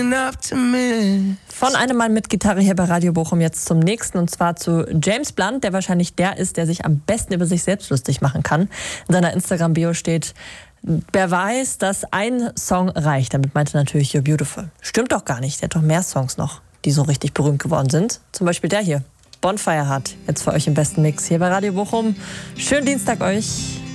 Von einem Mann mit Gitarre hier bei Radio Bochum jetzt zum nächsten, und zwar zu James Blunt, der wahrscheinlich der ist, der sich am besten über sich selbst lustig machen kann. In seiner Instagram-Bio steht: Wer weiß, dass ein Song reicht. Damit meinte er natürlich You're Beautiful. Stimmt doch gar nicht, der hat doch mehr Songs noch, die so richtig berühmt geworden sind. Zum Beispiel der hier, Bonfire Heart, jetzt für euch im besten Mix hier bei Radio Bochum. Schönen Dienstag euch.